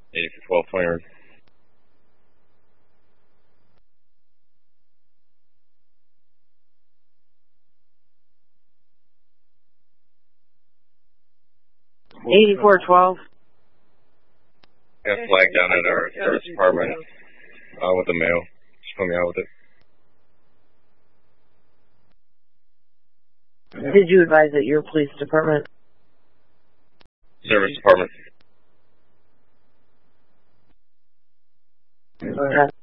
80 for 12, 20 yards. $84.12. Got a flag down at our service department with the mail. Just put me out with it. Did you advise at your police department? Service department. Okay.